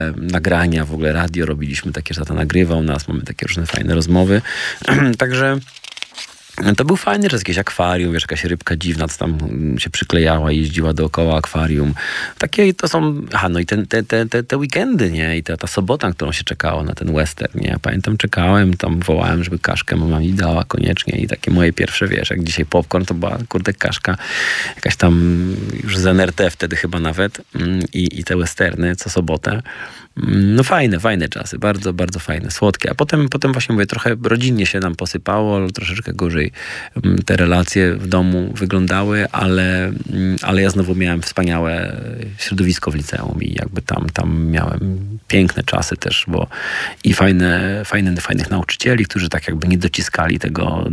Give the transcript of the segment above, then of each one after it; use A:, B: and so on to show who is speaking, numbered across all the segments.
A: nagrania, w ogóle radio robiliśmy takie, że tata nagrywał nas, mamy takie różne fajne rozmowy. Także to był fajny czas, jakieś akwarium, wiesz, jakaś rybka dziwna, co tam się przyklejała, jeździła dookoła akwarium. Takie to są, no i te weekendy, nie? I ta sobota, którą się czekało na ten western, nie? Ja pamiętam, czekałem, tam wołałem, żeby kaszkę mama mi dała koniecznie i takie moje pierwsze, wiesz, jak dzisiaj popcorn, to była, kurde, kaszka, jakaś tam już z NRT wtedy chyba nawet i te westerny co sobotę. No fajne czasy, bardzo, bardzo fajne, słodkie. A potem właśnie mówię, trochę rodzinnie się nam posypało, troszeczkę gorzej te relacje w domu wyglądały, ale ja znowu miałem wspaniałe środowisko w liceum i jakby tam miałem piękne czasy też, bo i fajnych nauczycieli, którzy tak jakby nie dociskali tego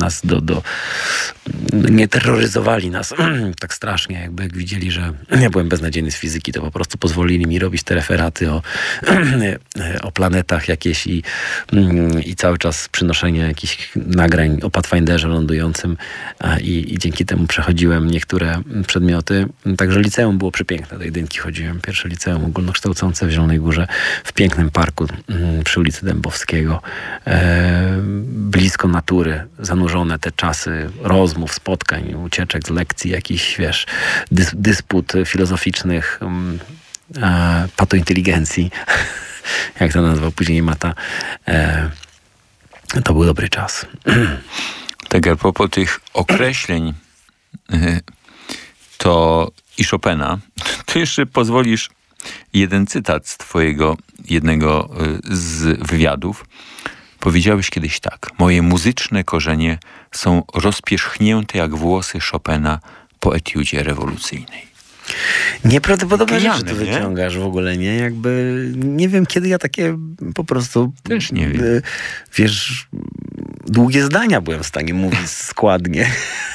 A: nie terroryzowali nas tak strasznie, jakby jak widzieli, że ja byłem beznadziejny z fizyki, to po prostu pozwolili mi robić te referaty o planetach jakieś i cały czas przynoszenie jakichś nagrań o Pathfinderze lądującym i dzięki temu przechodziłem niektóre przedmioty. Także liceum było przepiękne. Do jedynki chodziłem. Pierwsze liceum ogólnokształcące w Zielonej Górze, w pięknym parku przy ulicy Dębowskiego. Blisko natury, zanurzone te czasy rozmów, spotkań, ucieczek z lekcji, jakichś, wiesz, dysput filozoficznych, patointeligencji, jak to nazwał później Mata. To był dobry czas.
B: Tak, a propos tych określeń to i Chopina, to jeszcze pozwolisz jeden cytat z twojego jednego z wywiadów. Powiedziałeś kiedyś tak: moje muzyczne korzenie są rozpierzchnięte jak włosy Chopina po etiudzie rewolucyjnej.
A: Nieprawdopodobne rzeczy tu
B: nie?
A: wyciągasz w ogóle, nie? Jakby nie wiem, kiedy ja takie po prostu...
B: Też nie wiem.
A: Wiesz, długie zdania byłem w stanie mówić składnie.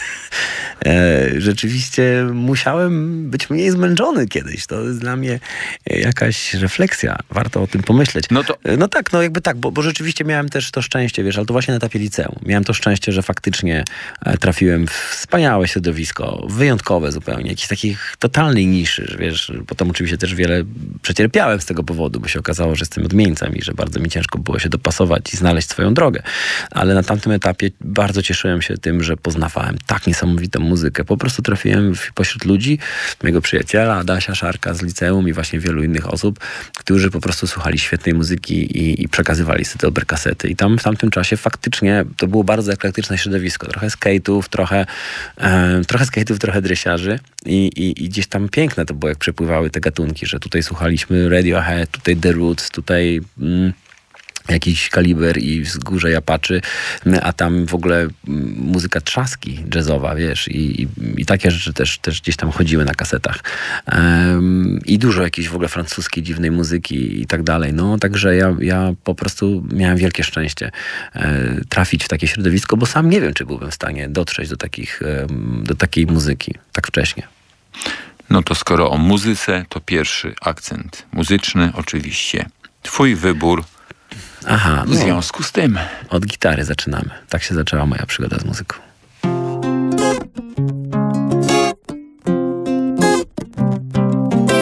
A: Rzeczywiście musiałem być mniej zmęczony kiedyś. To jest dla mnie jakaś refleksja. Warto o tym pomyśleć. No tak, bo rzeczywiście miałem też to szczęście, wiesz, ale to właśnie na etapie liceum. Miałem to szczęście, że faktycznie trafiłem w wspaniałe środowisko, wyjątkowe zupełnie, jakichś takich totalnej niszy, wiesz. Potem oczywiście też wiele przecierpiałem z tego powodu, bo się okazało, że jestem odmieńcem i że bardzo mi ciężko było się dopasować i znaleźć swoją drogę. Ale na tamtym etapie bardzo cieszyłem się tym, że poznawałem tak niesamowitą muzykę. Po prostu trafiłem pośród ludzi, mojego przyjaciela Adasia Szarka z liceum i właśnie wielu innych osób, którzy po prostu słuchali świetnej muzyki i przekazywali sobie te kasety. I tam w tamtym czasie faktycznie to było bardzo eklektyczne środowisko. Trochę skate'ów, trochę drysiarzy i gdzieś tam piękne to było, jak przepływały te gatunki, że tutaj słuchaliśmy Radiohead, tutaj The Roots, tutaj... jakiś Kaliber i Wzgórze Apaczy, a tam w ogóle muzyka trzaski jazzowa, wiesz, i takie rzeczy też gdzieś tam chodziły na kasetach. I dużo jakiejś w ogóle francuskiej dziwnej muzyki i tak dalej. No, także ja po prostu miałem wielkie szczęście trafić w takie środowisko, bo sam nie wiem, czy byłbym w stanie dotrzeć do takiej muzyki tak wcześnie.
B: No to skoro o muzyce, to pierwszy akcent muzyczny, oczywiście twój wybór.
A: Aha,
B: w związku z tym.
A: Od gitary zaczynamy. Tak się zaczęła moja przygoda z muzyką.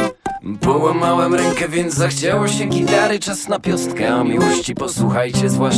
C: Połamałem rękę, więc zachciało się gitary. Czas na piostkę o miłości, posłuchajcie zwłaszcza.